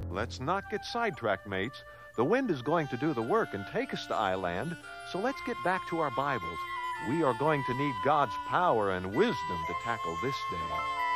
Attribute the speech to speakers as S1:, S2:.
S1: Let's not get sidetracked, mates. The wind is going to do the work and take us to I-land, so let's get back to our Bibles. We are going to need God's power and wisdom to tackle this day.